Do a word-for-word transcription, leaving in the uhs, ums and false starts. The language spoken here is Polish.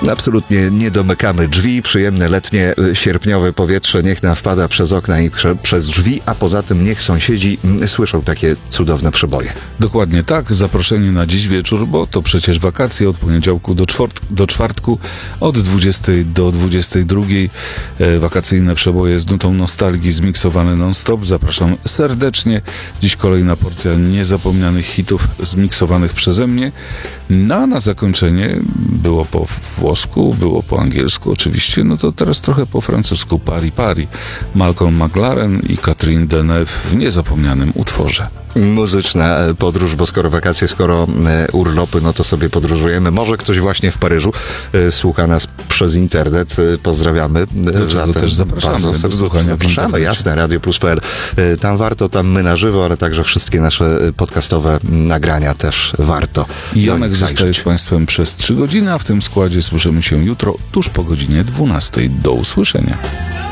Absolutnie nie domykamy drzwi. Przyjemne letnie, sierpniowe powietrze niech nam wpada przez okna i prze, przez drzwi, a poza tym niech sąsiedzi słyszą takie cudowne przeboje. Dokładnie tak. Zaproszenie na dziś wieczór, bo to przecież wakacje od poniedziałku do, czwort, do czwartku od dwudziestej do dwudziestej drugiej. E, wakacyjne przeboje z nutą nostalgii zmiksowane non-stop. Zapraszam serdecznie. Dziś kolejna porcja niezapomnianych hitów zmiksowanych przeze mnie. No a na zakończenie było po włosku, było po angielsku oczywiście, no to teraz trochę po francusku. Pari Pari, Malcolm McLaren i Catherine Deneuve w niezapomnianym utworze. Muzyczna podróż, bo skoro wakacje, skoro urlopy, no to sobie podróżujemy. Może ktoś właśnie w Paryżu słucha nas przez internet. Pozdrawiamy. Do czego też zapraszamy. Bardzo serdecznie zapraszamy. Jasne, radio plus kropka p l. Tam warto, tam my na żywo, ale także wszystkie nasze podcastowe nagrania też warto. Janek zostaje z Państwem przez trzy godziny, a w tym składzie słyszymy się jutro tuż po godzinie dwunastej. Do usłyszenia.